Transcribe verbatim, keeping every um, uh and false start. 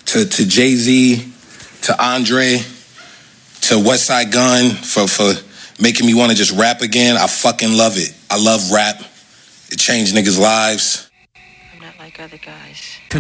to, to Jay-Z, to Andre, to Westside Gun for, for making me want to just rap again. I fucking love it. I love rap. It changed niggas' lives. I'm not like other guys.